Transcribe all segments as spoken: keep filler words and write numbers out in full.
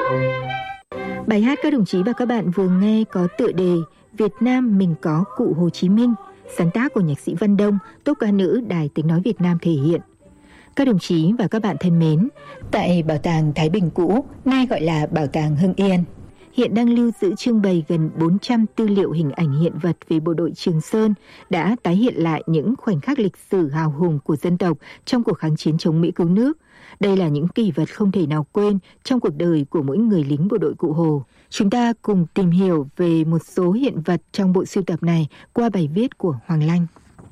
Bài hát các đồng chí và các bạn vừa nghe có tựa đề Việt Nam mình có cụ Hồ Chí Minh, sáng tác của nhạc sĩ Văn Đông, tốp ca nữ Đài Tiếng nói Việt Nam thể hiện. Các đồng chí và các bạn thân mến, tại Bảo tàng Thái Bình cũ, nay gọi là Bảo tàng Hưng Yên, hiện đang lưu giữ trưng bày gần bốn trăm tư liệu hình ảnh hiện vật về bộ đội Trường Sơn, đã tái hiện lại những khoảnh khắc lịch sử hào hùng của dân tộc trong cuộc kháng chiến chống Mỹ cứu nước. Đây là những kỷ vật không thể nào quên trong cuộc đời của mỗi người lính bộ đội Cụ Hồ. Chúng ta cùng tìm hiểu về một số hiện vật trong bộ sưu tập này qua bài viết của Hoàng Lanh.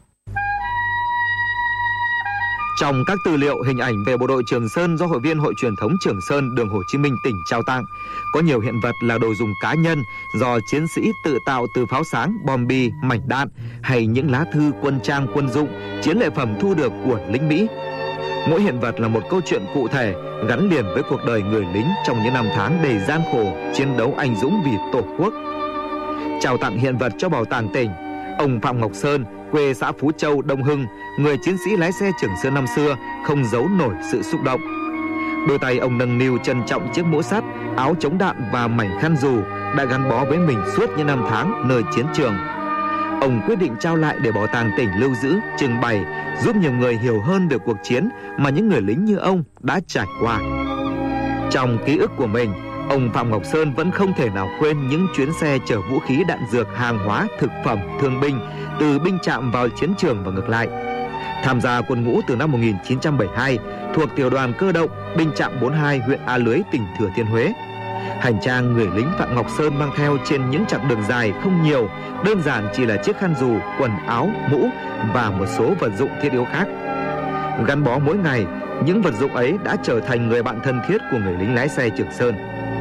Trong các tư liệu hình ảnh về bộ đội Trường Sơn do Hội viên Hội truyền thống Trường Sơn đường Hồ Chí Minh tỉnh trao tặng, có nhiều hiện vật là đồ dùng cá nhân do chiến sĩ tự tạo từ pháo sáng, bom bi, mảnh đạn hay những lá thư quân trang quân dụng, chiến lợi phẩm thu được của lính Mỹ. Mỗi hiện vật là một câu chuyện cụ thể gắn liền với cuộc đời người lính trong những năm tháng đầy gian khổ, chiến đấu anh dũng vì Tổ quốc. Trao tặng hiện vật cho Bảo tàng tỉnh, ông Phạm Ngọc Sơn, quê xã Phú Châu, Đông Hưng, người chiến sĩ lái xe Trường Sơn năm xưa, không giấu nổi sự xúc động. Đôi tay ông nâng niu trân trọng chiếc mũ sắt, áo chống đạn và mảnh khăn dù đã gắn bó với mình suốt những năm tháng nơi chiến trường. Ông quyết định trao lại để Bảo tàng tỉnh lưu giữ, trưng bày, giúp nhiều người hiểu hơn về cuộc chiến mà những người lính như ông đã trải qua. Trong ký ức của mình, ông Phạm Ngọc Sơn vẫn không thể nào quên những chuyến xe chở vũ khí, đạn dược, hàng hóa, thực phẩm, thương binh từ binh trạm vào chiến trường và ngược lại. Tham gia quân ngũ từ năm một nghìn chín trăm bảy mươi hai, thuộc tiểu đoàn cơ động binh trạm bốn mươi hai huyện A Lưới, tỉnh Thừa Thiên Huế. Hành trang người lính Phạm Ngọc Sơn mang theo trên những chặng đường dài không nhiều, đơn giản chỉ là chiếc khăn dù, quần áo, mũ và một số vật dụng thiết yếu khác. Gắn bó mỗi ngày, những vật dụng ấy đã trở thành người bạn thân thiết của người lính lái xe Trường Sơn.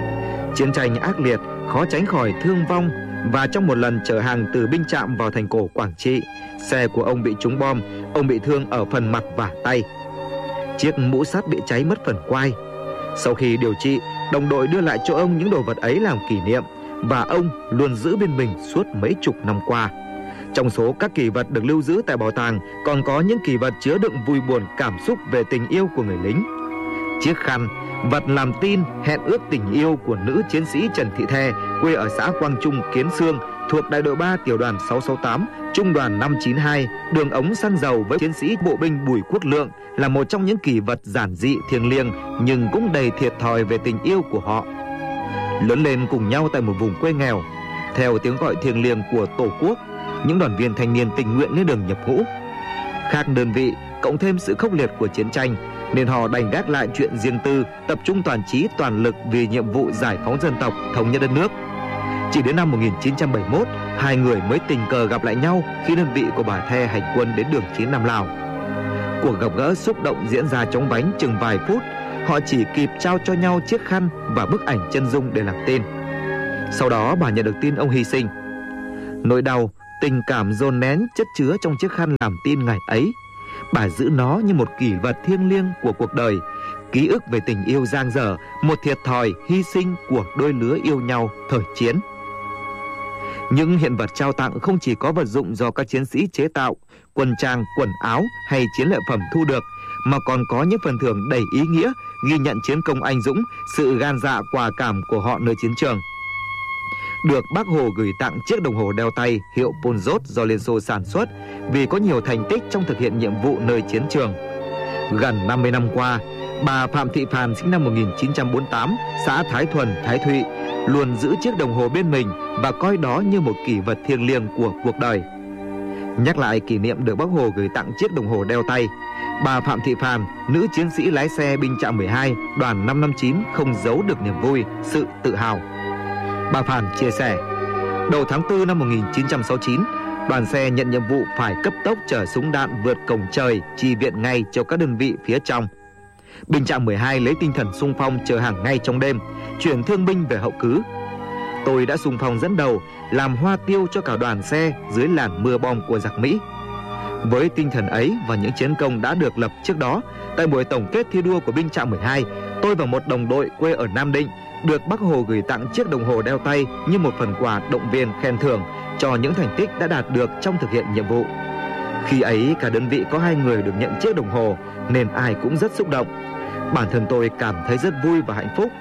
Chiến tranh ác liệt, khó tránh khỏi thương vong, và trong một lần chở hàng từ binh trạm vào thành cổ Quảng Trị, xe của ông bị trúng bom, ông bị thương ở phần mặt và tay. Chiếc mũ sắt bị cháy mất phần quai. Sau khi điều trị, đồng đội đưa lại cho ông những đồ vật ấy làm kỷ niệm, và ông luôn giữ bên mình suốt mấy chục năm qua. Trong số các kỷ vật được lưu giữ tại bảo tàng còn có những kỷ vật chứa đựng vui buồn cảm xúc về tình yêu của người lính. Chiếc khăn, vật làm tin hẹn ước tình yêu của nữ chiến sĩ Trần Thị The, quê ở xã Quang Trung, Kiến Xương, thuộc đại đội ba tiểu đoàn sáu sáu tám, trung đoàn năm chín hai, đường ống xăng dầu với chiến sĩ bộ binh Bùi Quốc Lượng, là một trong những kỷ vật giản dị thiêng liêng nhưng cũng đầy thiệt thòi về tình yêu của họ. Lớn lên cùng nhau tại một vùng quê nghèo, theo tiếng gọi thiêng liêng của Tổ quốc, những đoàn viên thanh niên tình nguyện lên đường nhập ngũ. Khác đơn vị, cộng thêm sự khốc liệt của chiến tranh, nên họ đành gác lại chuyện riêng tư, tập trung toàn trí toàn lực vì nhiệm vụ giải phóng dân tộc, thống nhất đất nước. Chỉ đến năm một nghìn chín trăm bảy mươi mốt, hai người mới tình cờ gặp lại nhau khi đơn vị của bà The hành quân đến đường chín Nam Lào. Cuộc gặp gỡ xúc động diễn ra chóng vánh chừng vài phút, họ chỉ kịp trao cho nhau chiếc khăn và bức ảnh chân dung để làm tin. Sau đó bà nhận được tin ông hy sinh. Nỗi đau, tình cảm dồn nén chất chứa trong chiếc khăn làm tin ngày ấy. Bà giữ nó như một kỷ vật thiêng liêng của cuộc đời, ký ức về tình yêu dang dở, một thiệt thòi hy sinh của đôi lứa yêu nhau thời chiến. Những hiện vật trao tặng không chỉ có vật dụng do các chiến sĩ chế tạo, quân trang, quần áo hay chiến lợi phẩm thu được, mà còn có những phần thưởng đầy ý nghĩa ghi nhận chiến công anh dũng, sự gan dạ quả cảm của họ nơi chiến trường. Được Bác Hồ gửi tặng chiếc đồng hồ đeo tay hiệu Polzot do Liên Xô sản xuất vì có nhiều thành tích trong thực hiện nhiệm vụ nơi chiến trường. Gần năm mươi năm qua, bà Phạm Thị Phàn sinh năm một nghìn chín trăm bốn mươi tám, xã Thái Thuần, Thái Thụy, luôn giữ chiếc đồng hồ bên mình và coi đó như một kỷ vật thiêng liêng của cuộc đời. Nhắc lại kỷ niệm được Bác Hồ gửi tặng chiếc đồng hồ đeo tay, bà Phạm Thị Phàn, nữ chiến sĩ lái xe binh trạm mười hai, đoàn năm năm chín không giấu được niềm vui, sự tự hào. Bà Phàn chia sẻ, đầu tháng tư năm một nghìn chín trăm sáu mươi chín, đoàn xe nhận nhiệm vụ phải cấp tốc chở súng đạn vượt cổng trời chi viện ngay cho các đơn vị phía trong. Binh trạm mười hai lấy tinh thần xung phong chở hàng ngay trong đêm, chuyển thương binh về hậu cứ. Tôi đã xung phong dẫn đầu, làm hoa tiêu cho cả đoàn xe dưới làn mưa bom của giặc Mỹ. Với tinh thần ấy và những chiến công đã được lập trước đó, tại buổi tổng kết thi đua của binh trạm mười hai, tôi và một đồng đội quê ở Nam Định được Bác Hồ gửi tặng chiếc đồng hồ đeo tay như một phần quà động viên khen thưởng cho những thành tích đã đạt được trong thực hiện nhiệm vụ. Khi ấy cả đơn vị có hai người được nhận chiếc đồng hồ nên ai cũng rất xúc động. Bản thân tôi cảm thấy rất vui và hạnh phúc.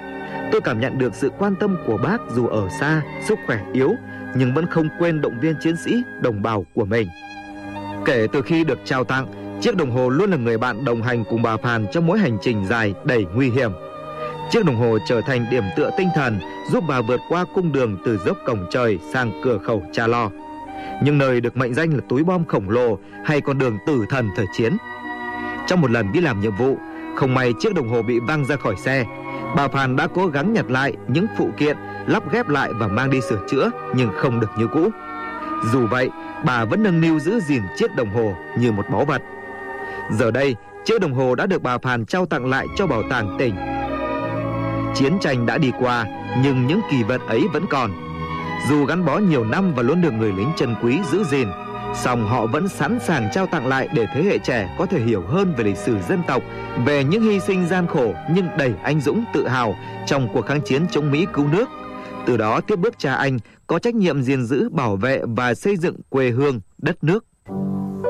Tôi cảm nhận được sự quan tâm của bác dù ở xa, sức khỏe yếu, nhưng vẫn không quên động viên chiến sĩ, đồng bào của mình. Kể từ khi được trao tặng, chiếc đồng hồ luôn là người bạn đồng hành cùng bà Phàn trong mỗi hành trình dài đầy nguy hiểm. Chiếc đồng hồ trở thành điểm tựa tinh thần giúp bà vượt qua cung đường từ dốc Cổng Trời sang cửa khẩu Cha Lo, những nơi được mệnh danh là túi bom khổng lồ hay con đường tử thần thời chiến. Trong một lần đi làm nhiệm vụ, không may chiếc đồng hồ bị văng ra khỏi xe. Bà Phàn đã cố gắng nhặt lại những phụ kiện, lắp ghép lại và mang đi sửa chữa, nhưng không được như cũ. Dù vậy, bà vẫn nâng niu giữ gìn chiếc đồng hồ như một báu vật. Giờ đây, chiếc đồng hồ đã được bà Phàn trao tặng lại cho bảo tàng tỉnh. Chiến tranh đã đi qua, nhưng những kỷ vật ấy vẫn còn. Dù gắn bó nhiều năm và luôn được người lính trân quý giữ gìn, song họ vẫn sẵn sàng trao tặng lại để thế hệ trẻ có thể hiểu hơn về lịch sử dân tộc, về những hy sinh gian khổ nhưng đầy anh dũng tự hào trong cuộc kháng chiến chống Mỹ cứu nước. Từ đó tiếp bước cha anh có trách nhiệm gìn giữ, bảo vệ và xây dựng quê hương, đất nước.